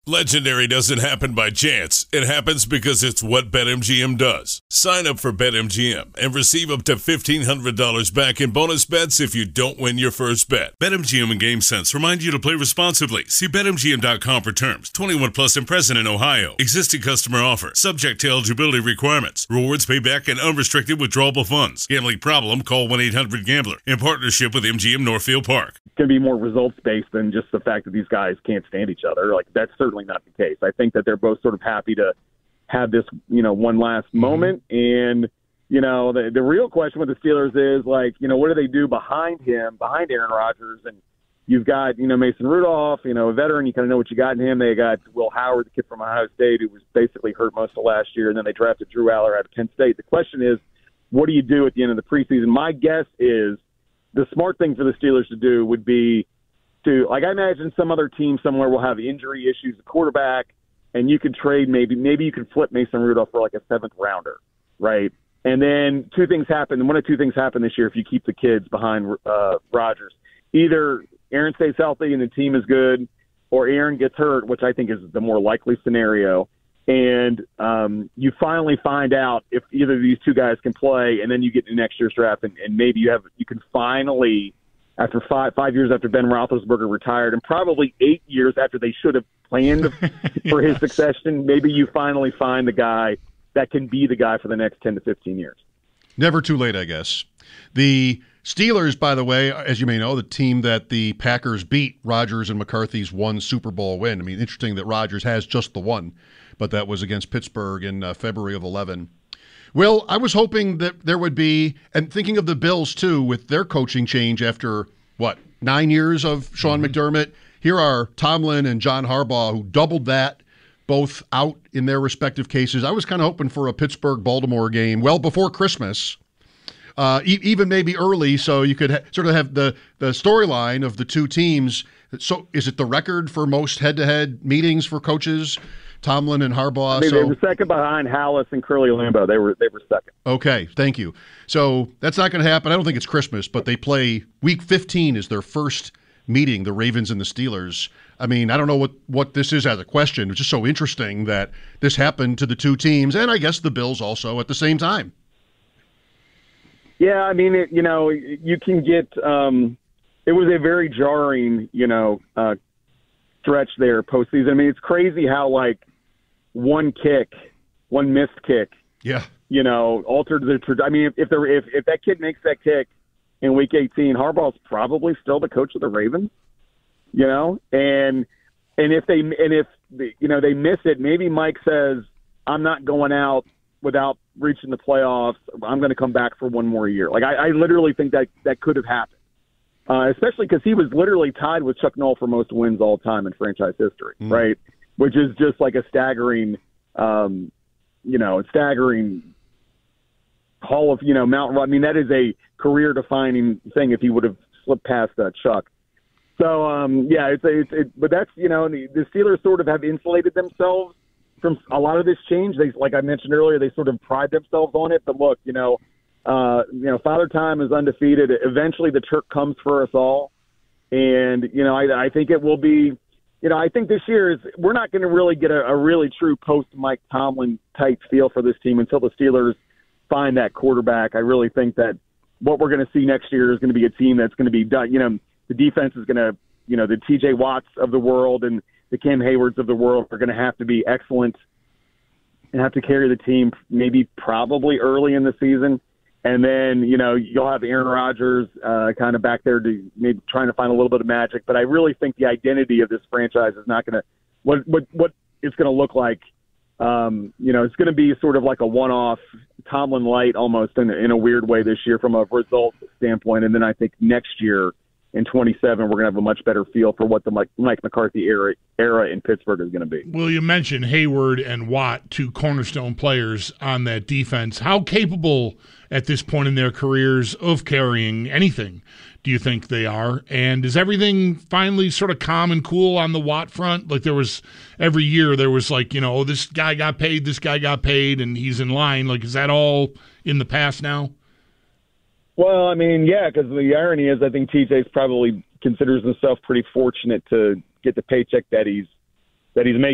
Legendary doesn't happen by chance. It happens because it's what BetMGM does. Sign up for BetMGM and receive up to $1,500 back in bonus bets if you don't win your first bet. BetMGM and GameSense remind you to play responsibly. See BetMGM.com for terms. 21 plus and present in Ohio. Existing customer offer. Subject to eligibility requirements. Rewards payback and unrestricted withdrawable funds. Gambling problem? Call 1-800-GAMBLER. In partnership with MGM Northfield Park. It's going to be more results-based than just the fact that these guys can't stand each other. Like, that's certainly not the case. I think that they're both sort of happy to have this, one last moment. And, the real question with the Steelers is, what do they do behind Aaron Rodgers? And you've got, Mason Rudolph, a veteran. You kind of know what you got in him. They got Will Howard, the kid from Ohio State, who was basically hurt most of last year. And then they drafted Drew Aller out of Penn State. The question is, what do you do at the end of the preseason? My guess is the smart thing for the Steelers to do would be to, I imagine some other team somewhere will have injury issues, a quarterback, and you could trade maybe you could flip Mason Rudolph for like a 7th rounder, right? And then two things happen. One of two things happen this year if you keep the kids behind Rodgers. Either Aaron stays healthy and the team is good, or Aaron gets hurt, which I think is the more likely scenario. And you finally find out if either of these two guys can play, and then you get to next year's draft, and maybe you can finally, after five years after Ben Roethlisberger retired, and probably 8 years after they should have planned for his succession, maybe you finally find the guy that can be the guy for the next 10 to 15 years. Never too late, I guess. The Steelers, by the way, as you may know, the team that the Packers beat Rodgers and McCarthy's one Super Bowl win. I mean, interesting that Rodgers has just the one, but that was against Pittsburgh in February of 2011. Will, I was hoping that there would be, and thinking of the Bills too, with their coaching change after, 9 years of Sean McDermott. Here are Tomlin and John Harbaugh, who doubled that, both out in their respective cases. I was kind of hoping for a Pittsburgh-Baltimore game well before Christmas, even maybe early, so you could sort of have the storyline of the two teams. So is it the record for most head-to-head meetings for coaches? Tomlin and Harbaugh. They were second behind Hallis and Curly Lambeau. They were second. Okay, thank you. So that's not going to happen. I don't think it's Christmas, but they play Week 15 is their first meeting, the Ravens and the Steelers. I mean, I don't know what this is as a question. It's just so interesting that this happened to the two teams, and I guess the Bills also at the same time. Yeah, I mean, you can get it was a very jarring, stretch there postseason. I mean, it's crazy how one missed kick, altered the. I mean, if that kid makes that kick in Week 18, Harbaugh's probably still the coach of the Ravens, and if they miss it, maybe Mike says, I'm not going out without reaching the playoffs. I'm going to come back for one more year. I literally think that could have happened, especially because he was literally tied with Chuck Noll for most wins all time in franchise history, right? Which is just like a staggering, Hall of, Mount. I mean, that is a career-defining thing if he would have slipped past Chuck. So, but that's, the Steelers sort of have insulated themselves from a lot of this change. They, like I mentioned earlier, they sort of pride themselves on it. But look, Father Time is undefeated. Eventually the Turk comes for us all. And, I think it will be, I think this year we're not going to really get a really true post-Mike Tomlin type feel for this team until the Steelers find that quarterback. I really think that what we're going to see next year is going to be a team that's going to be done. The defense is going to, the TJ Watts of the world and the Cam Haywards of the world are going to have to be excellent and have to carry the team probably early in the season. And then, you'll have Aaron Rodgers kind of back there to maybe trying to find a little bit of magic. But I really think the identity of this franchise is not going to what it's going to look like. It's going to be sort of like a one-off Tomlin light almost in a weird way this year from a result standpoint. And then I think next year in 27, we're going to have a much better feel for what the Mike McCarthy era in Pittsburgh is going to be. Well, you mentioned Hayward and Watt, two cornerstone players on that defense. How capable at this point in their careers of carrying anything do you think they are? And is everything finally sort of calm and cool on the Watt front? Like every year there was this guy got paid, and he's in line. Like, is that all in the past now? Well, I mean, yeah, because the irony is I think TJ's probably considers himself pretty fortunate to get the paycheck that he's making.